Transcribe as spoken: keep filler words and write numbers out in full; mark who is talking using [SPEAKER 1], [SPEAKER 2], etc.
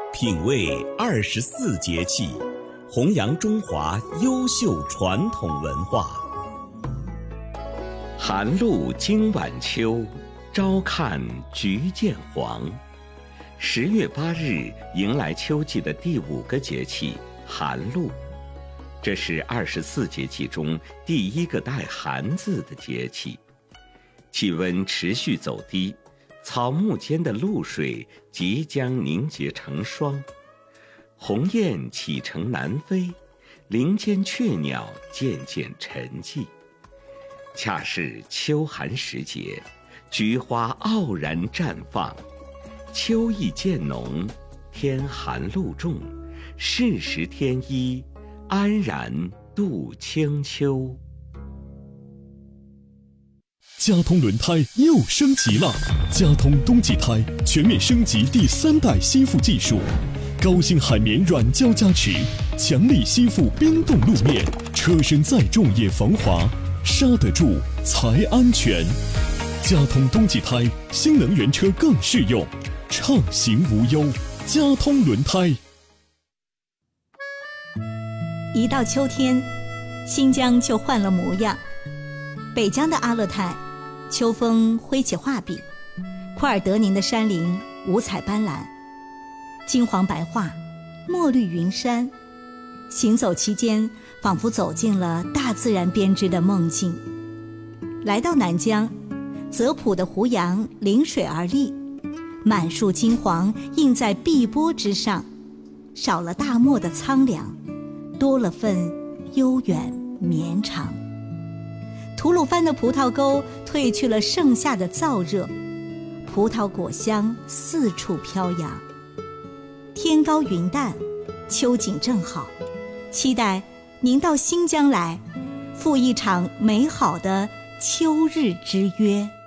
[SPEAKER 1] 品味二十四节气，弘扬中华优秀传统文化。寒露经晚秋，朝看菊见黄。十月八日迎来秋季的第五个节气寒露，这是二十四节气中第一个带寒字的节气。气温持续走低，草木间的露水即将凝结成霜，鸿雁启程南飞，林间雀鸟渐渐沉寂。恰是秋寒时节，菊花傲然绽放，秋意渐浓，天寒露重，适时添衣，安然度清秋。
[SPEAKER 2] 佳通轮胎又升级了，佳通冬季胎全面升级第三代吸附技术，高性海绵软胶加持，强力吸附冰冻路面，车身再重也防滑，刹得住才安全。佳通冬季胎，新能源车更适用，畅行无忧。佳通轮胎。
[SPEAKER 3] 一到秋天，新疆就换了模样。北疆的阿勒泰，秋风挥起画笔，库尔德宁的山林五彩斑斓，金黄白桦，墨绿云山。行走期间，仿佛走进了大自然编织的梦境。来到南疆，泽普的胡杨临水而立，满树金黄映在碧波之上，少了大漠的苍凉，多了份悠远绵长。吐鲁番的葡萄沟褪去了盛夏的燥热，葡萄果香四处飘扬。天高云淡，秋景正好，期待您到新疆来，赴一场美好的秋日之约。